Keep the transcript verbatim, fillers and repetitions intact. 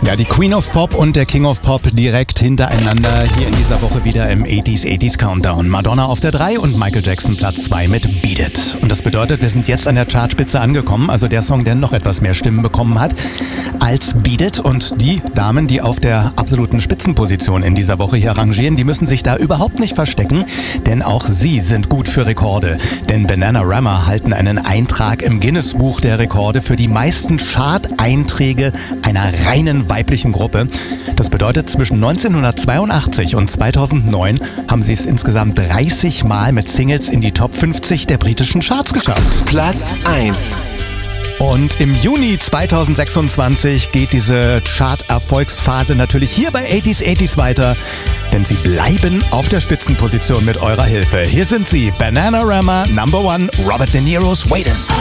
Ja, die Queen of Pop und der King of Pop direkt hintereinander hier in dieser Woche wieder im achtziger achtziger Countdown. Madonna auf der drei und Michael Jackson Platz zwei mit Beat It. Und das bedeutet, wir sind jetzt an der Chartspitze angekommen, also der Song, der noch etwas mehr Stimmen bekommen hat als Beat It. Und die Damen, die auf der absoluten Spitzenposition in dieser Woche hier rangieren, die müssen sich da überhaupt nicht verstecken, denn auch sie sind gut für Rekorde. Denn Bananarama halten einen Eintrag im Guinness-Buch der Rekorde für die meisten Chart-Einträge einer reinen weiblichen Gruppe. Das bedeutet, zwischen neunzehnhundertzweiundachtzig und zweitausendneun haben sie es insgesamt dreißig Mal mit Singles in die Top fünfzig der britischen Charts geschafft. Platz eins. Und im Juni zweitausendsechsundzwanzig geht diese Chart-Erfolgsphase natürlich hier bei achtziger achtziger weiter, denn sie bleiben auf der Spitzenposition mit eurer Hilfe. Hier sind sie, Bananarama, Number One, Robert De Niro's Waitin'.